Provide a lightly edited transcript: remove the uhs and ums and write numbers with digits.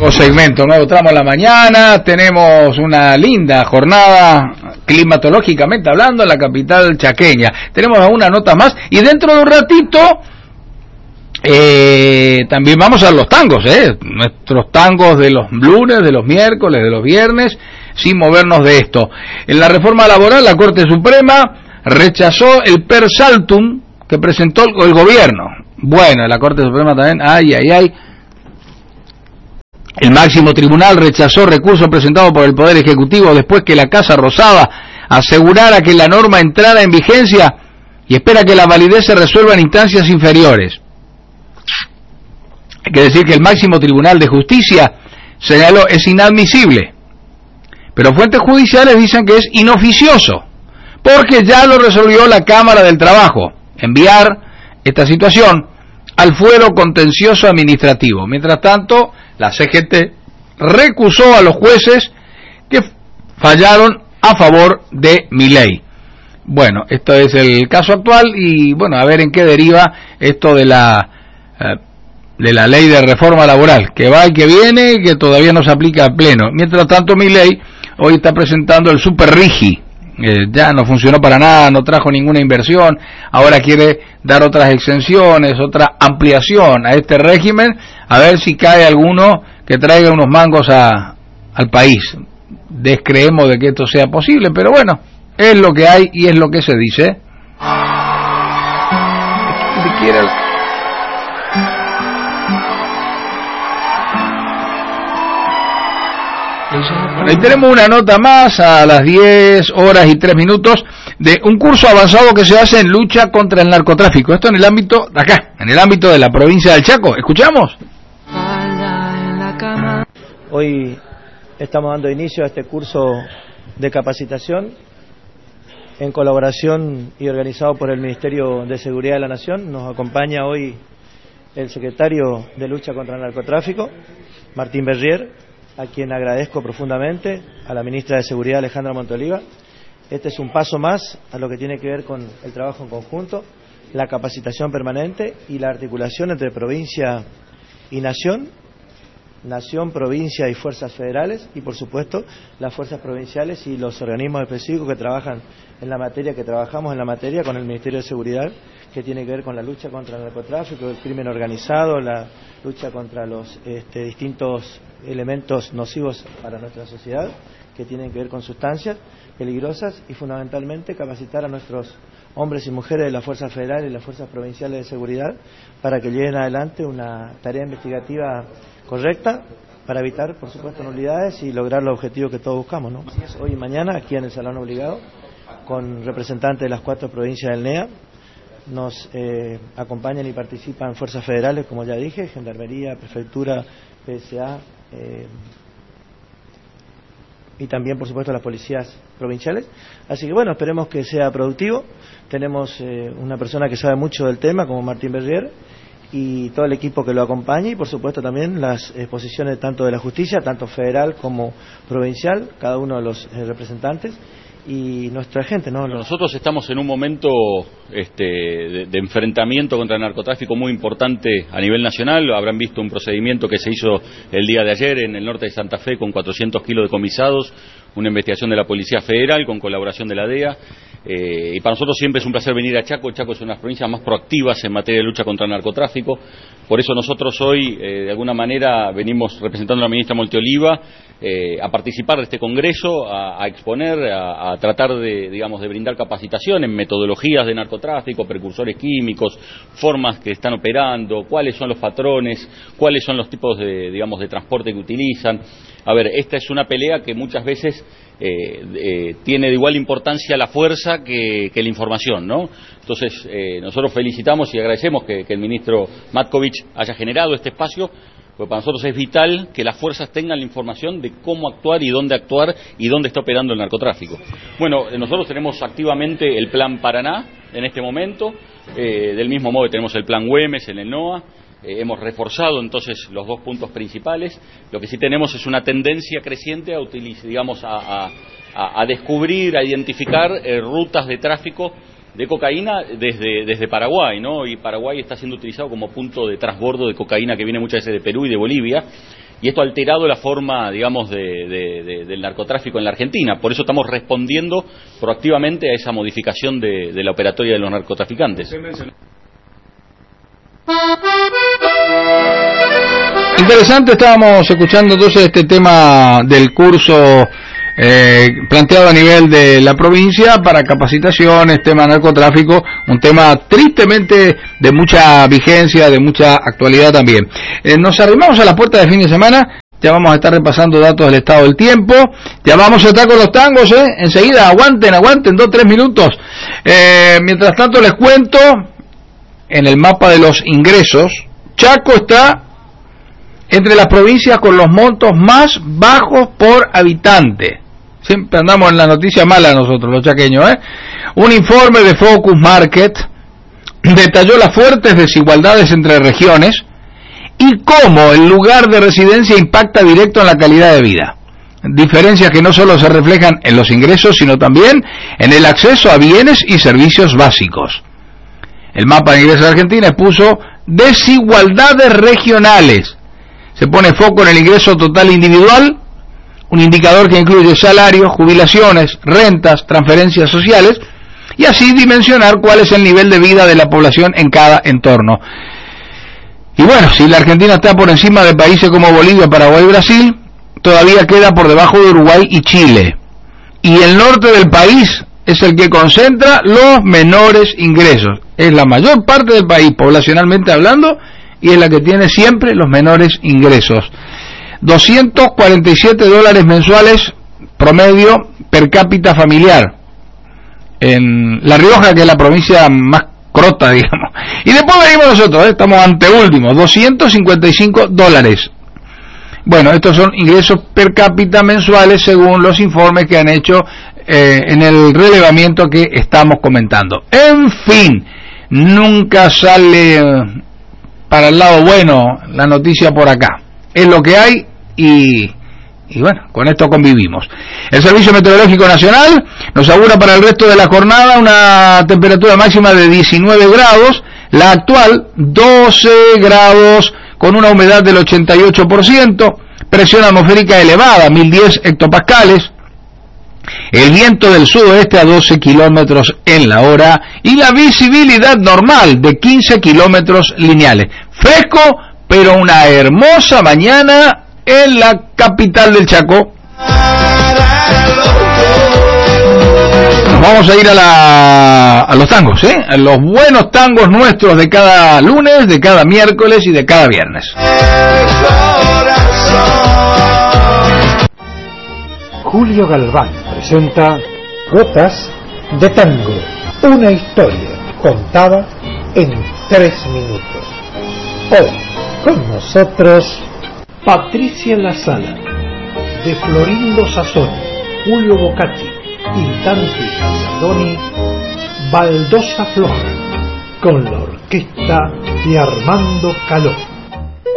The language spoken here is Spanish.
Segmento, nuevo tramo en la mañana, tenemos una linda jornada climatológicamente hablando en la capital chaqueña. Tenemos algunas notas más y dentro de un ratito también vamos a los tangos, nuestros tangos de los lunes, de los miércoles, de los viernes, sin movernos de esto. En la reforma laboral, la Corte Suprema rechazó el per saltum que presentó el gobierno. Bueno, la Corte Suprema también, El máximo tribunal rechazó recurso presentado por el Poder Ejecutivo después que la Casa Rosada asegurara que la norma entrara en vigencia y espera que la validez se resuelva en instancias inferiores. Hay que decir que el máximo tribunal de justicia señaló es inadmisible, pero fuentes judiciales dicen que es inoficioso, porque ya lo resolvió la Cámara del Trabajo, enviar esta situación al fuero contencioso administrativo. Mientras tanto, la CGT recusó a los jueces que fallaron a favor de Milei. Bueno, esto es el caso actual y bueno, a ver en qué deriva esto de la ley de reforma laboral, que va y que viene y que todavía no se aplica a pleno. Mientras tanto, Milei hoy está presentando el Super Rigi. Ya no funcionó para nada, no trajo ninguna inversión, ahora quiere dar otras exenciones, otra ampliación a este régimen, a ver si cae alguno que traiga unos mangos al país. Descreemos de que esto sea posible, pero bueno, es lo que hay y es lo que se dice. Ahí tenemos una nota más a las 10 horas y 3 minutos de un curso avanzado que se hace en lucha contra el narcotráfico. Esto en el ámbito de acá, en el ámbito de la provincia del Chaco. ¿Escuchamos? Hoy estamos dando inicio a este curso de capacitación en colaboración y organizado por el Ministerio de Seguridad de la Nación. Nos acompaña hoy el secretario de Lucha contra el Narcotráfico, Martín Berrier, a quien agradezco profundamente, a la ministra de Seguridad, Alejandra Montoliva. Este es un paso más a lo que tiene que ver con el trabajo en conjunto, la capacitación permanente y la articulación entre provincia y nación, provincia y fuerzas federales, y por supuesto las fuerzas provinciales y los organismos específicos que trabajan en la materia, que trabajamos en la materia con el Ministerio de Seguridad, que tiene que ver con la lucha contra el narcotráfico, el crimen organizado, la lucha contra los distintos elementos nocivos para nuestra sociedad, que tienen que ver con sustancias peligrosas, y fundamentalmente capacitar a nuestros hombres y mujeres de las fuerzas federales y las fuerzas provinciales de seguridad para que lleven adelante una tarea investigativa correcta para evitar, por supuesto, nulidades y lograr los objetivos que todos buscamos, ¿no? Hoy y mañana, aquí en el Salón Obligado, con representantes de las 4 provincias del NEA, nos acompañan y participan fuerzas federales, como ya dije, Gendarmería, Prefectura, PSA, y también, por supuesto, las policías provinciales. Así que bueno, esperemos que sea productivo. Tenemos una persona que sabe mucho del tema, como Martín Berrier, y todo el equipo que lo acompaña, y por supuesto también las exposiciones tanto de la justicia, tanto federal como provincial, cada uno de los representantes, y nuestra gente, ¿no? Nosotros estamos en un momento de enfrentamiento contra el narcotráfico muy importante a nivel nacional. Habrán visto un procedimiento que se hizo el día de ayer en el norte de Santa Fe con 400 kilos decomisados, una investigación de la Policía Federal con colaboración de la DEA. Y para nosotros siempre es un placer venir a Chaco. Chaco es una de las provincias más proactivas en materia de lucha contra el narcotráfico. Por eso nosotros hoy, de alguna manera, venimos representando a la ministra Montoliva a participar de este congreso, a exponer, a tratar de brindar capacitación en metodologías de narcotráfico, precursores químicos, formas que están operando, cuáles son los patrones, cuáles son los tipos de transporte que utilizan. A ver, esta es una pelea que muchas veces tiene de igual importancia la fuerza que la información, ¿no? Entonces, nosotros felicitamos y agradecemos que el ministro Matkovic haya generado este espacio, porque para nosotros es vital que las fuerzas tengan la información de cómo actuar y dónde está operando el narcotráfico. Bueno, nosotros tenemos activamente el Plan Paraná en este momento, del mismo modo que tenemos el Plan Güemes en el NOA. Hemos reforzado entonces los 2 puntos principales. Lo que sí tenemos es una tendencia creciente a descubrir, a identificar rutas de tráfico de cocaína desde Paraguay, ¿no? Y Paraguay está siendo utilizado como punto de transbordo de cocaína que viene muchas veces de Perú y de Bolivia. y esto ha alterado la forma, digamos, del narcotráfico en la Argentina. Por eso estamos respondiendo proactivamente a esa modificación de la operatoria de los narcotraficantes. Interesante, estábamos escuchando entonces este tema del curso planteado a nivel de la provincia para capacitaciones, tema narcotráfico, un tema tristemente de mucha vigencia, de mucha actualidad también. Nos arrimamos a la puerta de fin de semana, ya vamos a estar repasando datos del estado del tiempo, ya vamos a estar con los tangos, enseguida, aguanten 2-3 minutos. Mientras tanto les cuento, en el mapa de los ingresos, Chaco está entre las provincias con los montos más bajos por habitante. Siempre andamos en la noticia mala nosotros, los chaqueños, Un informe de Focus Market detalló las fuertes desigualdades entre regiones y cómo el lugar de residencia impacta directo en la calidad de vida. Diferencias que no solo se reflejan en los ingresos, sino también en el acceso a bienes y servicios básicos. El mapa de ingresos de Argentina expuso desigualdades regionales. Se pone foco en el ingreso total individual, un indicador que incluye salarios, jubilaciones, rentas, transferencias sociales, y así dimensionar cuál es el nivel de vida de la población en cada entorno. Y bueno, si la Argentina está por encima de países como Bolivia, Paraguay y Brasil, todavía queda por debajo de Uruguay y Chile. Y el norte del país es el que concentra los menores ingresos. Es la mayor parte del país, poblacionalmente hablando, y es la que tiene siempre los menores ingresos. $247 mensuales promedio per cápita familiar en La Rioja, que es la provincia más crota, digamos. Y después venimos nosotros, estamos anteúltimos, $255. Bueno, estos son ingresos per cápita mensuales según los informes que han hecho en el relevamiento que estamos comentando. En fin, nunca sale para el lado bueno la noticia por acá. Es lo que hay y bueno, con esto convivimos. El Servicio Meteorológico Nacional nos augura para el resto de la jornada una temperatura máxima de 19 grados, la actual 12 grados con una humedad del 88%, presión atmosférica elevada, 1010 hectopascales, el viento del sudoeste a 12 kilómetros en la hora y la visibilidad normal de 15 kilómetros lineales. Fresco, pero una hermosa mañana en la capital del Chaco. Nos vamos a ir a los tangos, a los buenos tangos nuestros de cada lunes, de cada miércoles y de cada viernes. Julio Galván presenta Gotas de Tango, una historia contada en 3 minutos. Hoy con nosotros Patricia Lazala, de Florindo Sazón, Julio Bocacci y Tanti Giardoni, Baldosa Floja, con la orquesta de Armando Caló.